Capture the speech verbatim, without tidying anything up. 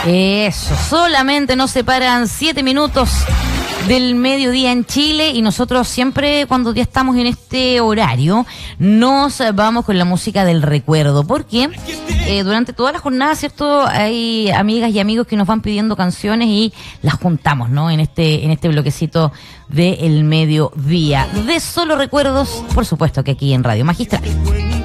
Eso, solamente nos separan siete minutos del mediodía en Chile y nosotros siempre cuando ya estamos en este horario nos vamos con la música del recuerdo, porque eh, durante toda la jornada, ¿cierto? Hay amigas y amigos que nos van pidiendo canciones y las juntamos, ¿no? En este, en este bloquecito del mediodía. De solo recuerdos, por supuesto que aquí en Radio Magistral.